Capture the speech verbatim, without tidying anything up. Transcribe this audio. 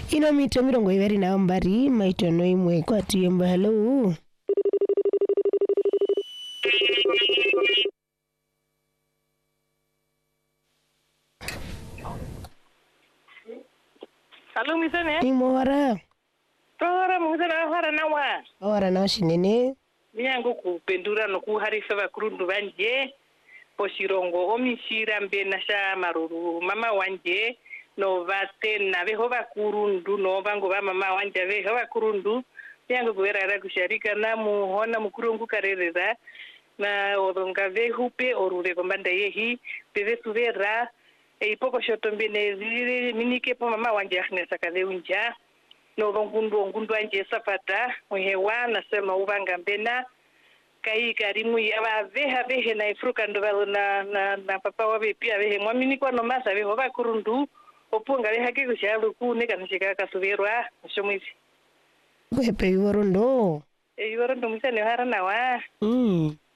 ino mito mirongo ibiri na mbari maitono imwe kwa tiemba. Hello. Halo misane? Imo wara. Tora musana hara nawa. Wara na shinene. Nyango kupendura no kuharisa bakurundu banje. Poshirongo omishira mbena sha maruru mama wanje no vate na beho bakurundu no bango ba mama wanje beho bakurundu. Nyango kuwerara kusharika na muhona mukurungu karerera na odonga vehupe orure kombanda yehi bebe tuvera e poko shoto mbene ziri minike po mama wanje akhnesa kale unja no ngundu ngundu wanje sapata muhewa na sema ubanga mbena kai karimu yaba veha vehe na ifruka ndo na na na papa wabe pia vehe mwamini kwa no masa veho bakurundu opunga veha ke kushalu kune kana shika kasuberwa shomwizi Kwepe yorondo. e yorondo musane hara nawa Mm.